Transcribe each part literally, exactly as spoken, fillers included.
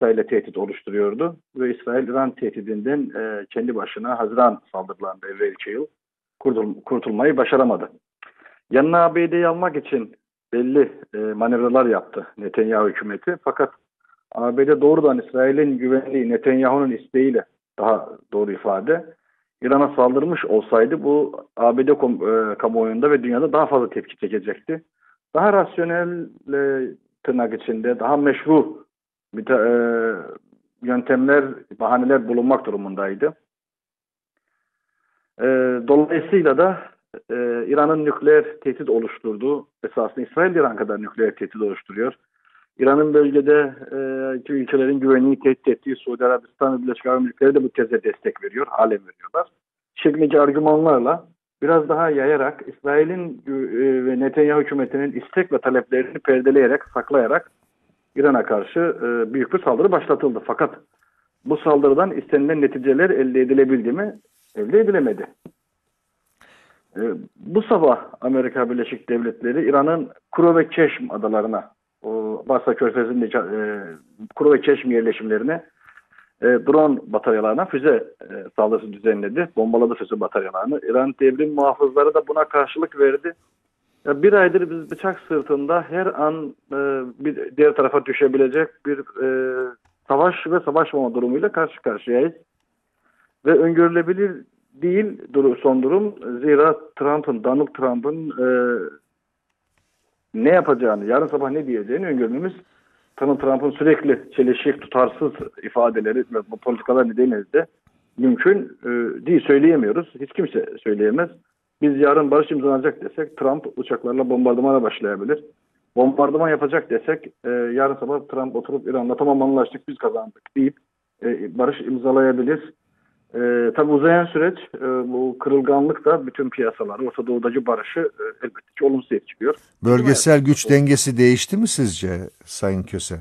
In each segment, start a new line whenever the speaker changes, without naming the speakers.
İsrail'e tehdit oluşturuyordu. Ve İsrail İran tehdidinden e, kendi başına Haziran saldırılarında evvelki yıl kurtul kurtulmayı başaramadı. Yanına A B D'yi almak için belli e, manevralar yaptı Netanyahu hükümeti. Fakat A B D doğrudan İsrail'in güvenliği Netanyahu'nun isteğiyle, daha doğru ifade, İran'a saldırmış olsaydı bu A B D e, kamuoyunda ve dünyada daha fazla tepki çekecekti. Daha rasyonel, e, tırnak içinde daha meşru bir e, yöntemler, bahaneler bulunmak durumundaydı. E, dolayısıyla da e, İran'ın nükleer tehdit oluşturduğu, esasında İsrail İran kadar nükleer tehdit oluşturuyor. İran'ın bölgede e, ülkelerin güvenliğini tehdit ettiği Suudi Arabistan ve Birleşik Arap Emirlikleri de bu teze destek veriyor, halen veriyorlar. Şeklindeki argümanlarla biraz daha yayarak İsrail'in e, ve Netanyahu hükümetinin istek ve taleplerini perdeleyerek, saklayarak İran'a karşı e, büyük bir saldırı başlatıldı. Fakat bu saldırıdan istenilen neticeler elde edilebildi mi? Elde edilemedi. E, bu sabah Amerika Birleşik Devletleri İran'ın Kuru ve Çeşm adalarına, o Basra Körfezi'nde e, Kuru ve Çeşm yerleşimlerine, e, drone bataryalarına füze e, saldırısı düzenledi. Bombaladı füze bataryalarını. İran devrim muhafızları da buna karşılık verdi. Ya bir aydır biz bıçak sırtında her an e, bir diğer tarafa düşebilecek bir e, savaş ve savaşmama durumuyla karşı karşıyayız. Ve öngörülebilir değil son durum. Zira Trump'ın, Donald Trump'ın e, ne yapacağını, yarın sabah ne diyeceğini öngörmemiz, Donald Trump'ın sürekli çelişik, tutarsız ifadeleri ve bu politikalar nedeniyle de mümkün e, değil, söyleyemiyoruz. Hiç kimse söyleyemez. Biz yarın barış imzalanacak desek Trump uçaklarla bombardımana başlayabilir. Bombardıman yapacak desek e, yarın sabah Trump oturup İran'la tamam anlaştık, biz kazandık deyip e, barış imzalayabilir. E, tabi uzayan süreç, e, bu kırılganlık da bütün piyasaları, Orta Doğu'daki barışı e, elbette ki olumsuz etkiliyor.
Bölgesel güç dengesi değişti mi sizce Sayın Köse?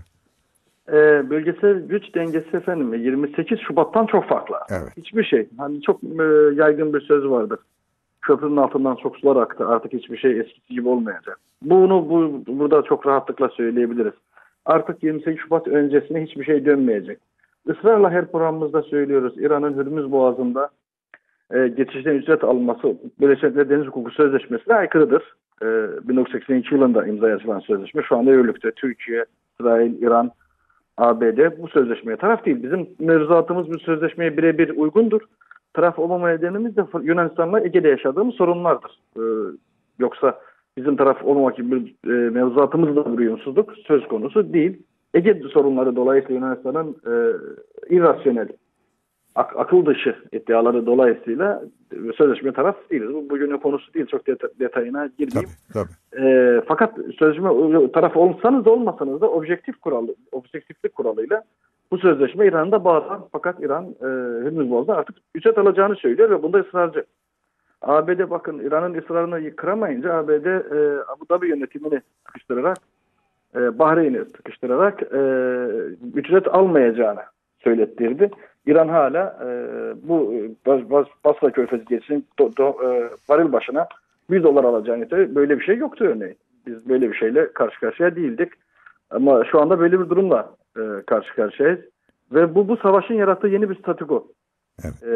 E, bölgesel güç dengesi efendim yirmi sekiz Şubat'tan çok farklı.
Evet.
Hiçbir şey. Hani çok e, yaygın bir söz vardır. Köprünün altından çok sular aktı. Artık hiçbir şey eskisi gibi olmayacak. Bunu bu, burada çok rahatlıkla söyleyebiliriz. Artık yirmi sekiz Şubat öncesine hiçbir şey dönmeyecek. Israrla her programımızda söylüyoruz. İran'ın Hürmüz Boğazı'nda e, geçişten ücret alması Birleşmiş Milletler Deniz Hukuku Sözleşmesi'ne aykırıdır. E, bin dokuz yüz seksen iki yılında imzaya atılan sözleşme. Şu anda yürürlükte. Türkiye, İsrail, İran, A B D bu sözleşmeye taraf değil. Bizim mevzuatımız bu sözleşmeye birebir uygundur. Taraf olmama nedenimiz de Yunanistan'la Ege'de yaşadığımız sorunlardır. Ee, yoksa bizim taraf olmamak gibi bir e, mevzuatımızla bir uyumsuzluk söz konusu değil. Ege sorunları dolayısıyla Yunanistan'ın e, irrasyonel, ak akıl dışı iddiaları dolayısıyla sözleşme taraf değiliz. Bu bugünün konusu değil. Çok deta detayına girmeyeyim.
Tabii, tabii.
E, fakat sözleşme taraf olsanız da olmasanız da objektif kuralı, objektiflik kuralıyla bu sözleşme İran'da bağlar. Fakat İran e, Hürmüz Boğazı'nda artık ücret alacağını söylüyor ve bunda ısrarcı. A B D bakın İran'ın ısrarını kıramayınca A B D e, Abu Dhabi yönetimini sıkıştırarak, e, Bahreyn'i sıkıştırarak e, ücret almayacağını söylettirdi. İran hala e, bu Bas, Bas, Basra Körfezi geçişinin e, varil başına bir dolar alacağını söyledi. Böyle bir şey yoktu örneğin. Biz böyle bir şeyle karşı karşıya değildik. Ama şu anda böyle bir durumla e, karşı karşıyayız. Ve bu bu savaşın yarattığı yeni bir statüko.
Evet.
E,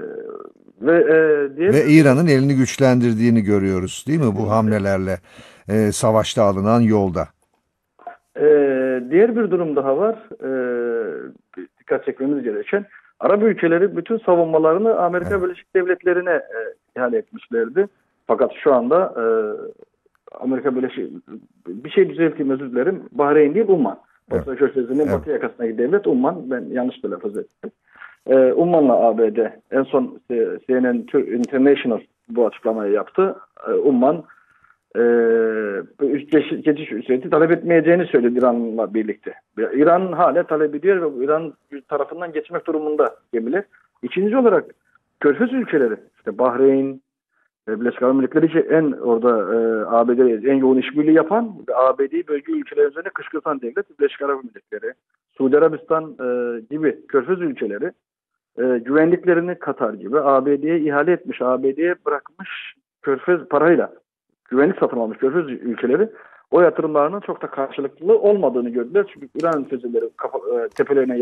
ve e, diğer
ve İran'ın elini güçlendirdiğini görüyoruz değil mi bu hamlelerle e, savaşta alınan yolda?
E, diğer bir durum daha var. E, dikkat çekmemiz gereken. Arap ülkeleri bütün savunmalarını Amerika evet. Birleşik Devletleri'ne e, ihale etmişlerdi. Fakat şu anda e, Amerika Birleşik bir şey düzelteyim, özür dilerim. Bahreyn değil, Umman. Basra evet. Körfezi'nin evet. batı yakasındaki devlet Umman. Ben yanlış telaffuz ettim. Ee, Umman'la A B D en son C N N International bu açıklamayı yaptı. Ee, Umman e, geçiş ücreti talep etmeyeceğini söyledi İran'la birlikte. İran hala talep ediyor ve İran tarafından geçmek durumunda gemiler. İkinci olarak Körfez ülkeleri, işte Bahreyn, Birleşik Arap Emirlikleri en orada e, A B D en yoğun işbirliği yapan ve A B D'yi bölge ülkeleri üzerine kışkırtan devlet Birleşik Arap Emirlikleri, Suudi Arabistan e, gibi Körfez ülkeleri e, güvenliklerini Katar gibi A B D'ye ihale etmiş, A B D'ye bırakmış Körfez parayla güvenlik satın almış Körfez ülkeleri o yatırımlarının çok da karşılıklı olmadığını gördüler. Çünkü İran füzeleri kafa, e, tepelerine